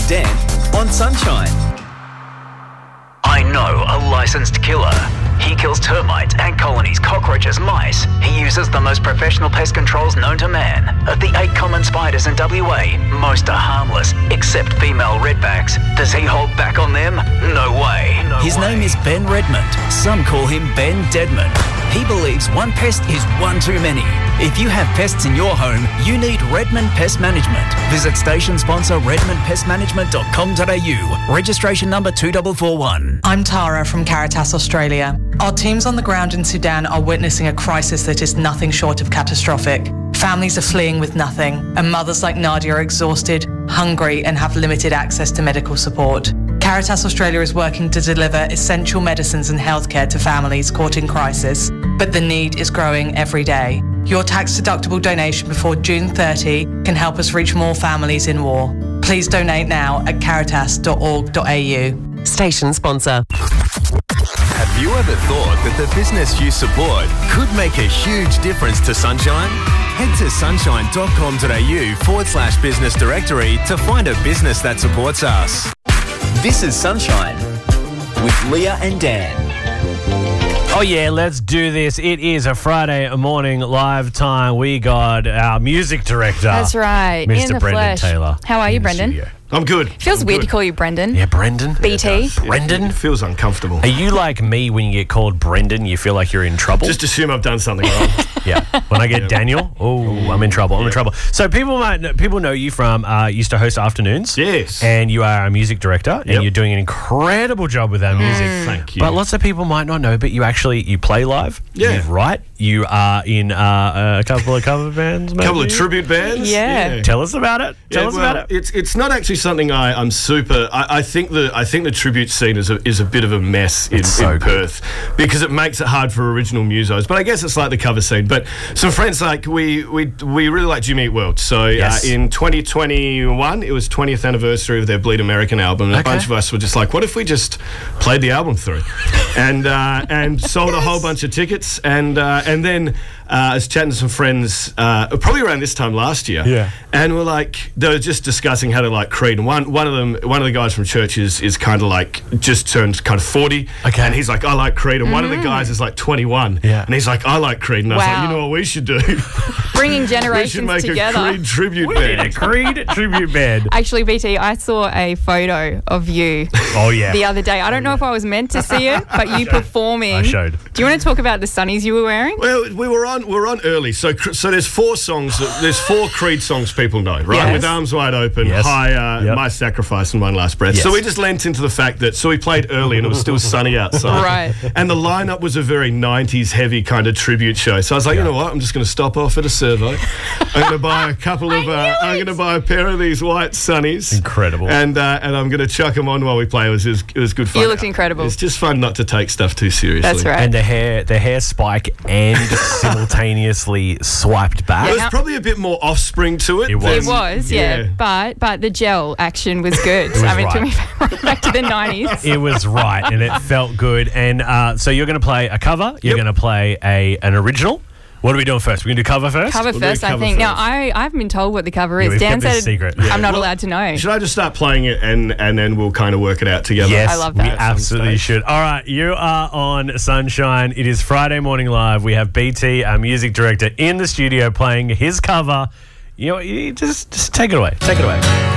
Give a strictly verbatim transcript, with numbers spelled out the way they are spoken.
Dan on Sunshine. I know a licensed killer. He kills termites, ant colonies, cockroaches, mice. He uses the most professional pest controls known to man. Of the eight common spiders in W A, most are harmless, except female redbacks. Does he hold back on them? No way. No His way. name is Ben Redmond. Some call him Ben Deadman. He believes one pest is one too many. If you have pests in your home, you need Redmond Pest Management. Visit station sponsor redmond pest management dot com dot a u. Registration number two four four one. I'm Tara from Caritas Australia. Our teams on the ground in Sudan are witnessing a crisis that is nothing short of catastrophic. Families are fleeing with nothing, and mothers like Nadia are exhausted, hungry, and have limited access to medical support. Caritas Australia is working to deliver essential medicines and healthcare to families caught in crisis, but the need is growing every day. Your tax-deductible donation before June thirtieth can help us reach more families in war. Please donate now at caritas dot org dot a u. Station sponsor. Have you ever thought that the business you support could make a huge difference to Sunshine? Head to sunshine dot com dot a u forward slash business directory to find a business that supports us. This is Sunshine with Leah and Dan. Oh yeah, let's do this. It is a Friday morning live time. We got our music director. That's right, Mister in the Brendan flesh. Taylor. How are you, in the Brendan? studio. I'm good. Feels I'm weird good. to call you Brendan. Yeah, Brendan. B T. Brendan? It feels uncomfortable. Are you like me when you get called Brendan, you feel like you're in trouble? Just assume I've done something wrong. Yeah. When I get Daniel, oh, I'm in trouble. I'm in trouble. So people might know, people know you from uh, used to host afternoons. Yes. And you are a music director, and Yep. you're doing an incredible job with our music. Thank you. But lots of people might not know, but you actually you play live. Yeah. You write. You are in uh, a couple of cover bands. A Maybe? couple of tribute bands. Yeah. Tell us about it. Tell Yeah, us well, about it. It's it's not actually something I, I'm super. I, I think the I think the tribute scene is a, is a bit of a mess in, It's so in good. Perth because it makes it hard for original musos. But I guess it's like the cover scene. But some friends like we we we really like Jimmy Eat World. So Yes. uh, in twenty twenty-one, it was twentieth anniversary of their Bleed American album. And Okay. a bunch of us were just like, what if we just played the album through, and uh, and sold a whole bunch of tickets, and uh, and then. Uh, I was chatting to some friends, uh, probably around this time last year, Yeah. and we're like, they were just discussing how to like Creed. And one one of them, one of the guys from church is, is kind of like just turned kind of forty, Okay. and he's like, I like Creed. And one of the guys is like twenty-one, Yeah. and he's like, I like Creed. And I was like, Wow. you know what we should do? Bringing we should generations make together. a Creed tribute We need a band. Creed tribute band. Actually, B T, I saw a photo of you Oh yeah. the other day. I don't know if I was meant to see it, but you performing. I showed. Do you want to talk about the sunnies you were wearing? Well, we were on we were on early, so cr- so there's four songs. that- There's four Creed songs people know, right? Yes. With Arms Wide Open, Yes. High, uh, Yep. My Sacrifice, and One Last Breath. Yes. So we just lent into the fact that so we played early and it was still sunny outside, Right. And the lineup was a very nineties heavy kind of tribute show. So I was like, you know what? I'm just going to stop off at a servo. I'm going to buy a couple of. Uh, I'm going to buy a pair of these white sunnies. Incredible. And uh, and I'm going to chuck them on while we play. It was it was, it was good fun. You looked incredible. It's just fun not to take stuff too seriously. That's right. And the hair, the hair spike, and simultaneously swiped back. There was how- probably a bit more Offspring to it. It was. than- It was, yeah. But but the gel action was good. was I mean, right. took me right back to the nineties. It was right, and it felt good. And uh, so you're going to play a cover. You're Yep. going to play a an original. What are we doing first? We're going to do cover first. Cover do first, I cover think. Now, first. I, I haven't been told what the cover Yeah, is. we've Dan kept this said secret. I'm not Well, allowed to know. Should I just start playing it and and then we'll kind of work it out together? Yes, I love we that. absolutely Some stage. should. All right, you are on Sunshine. It is Friday morning live. We have B T, our music director, in the studio playing his cover. You know, you just just take it away. Take it away.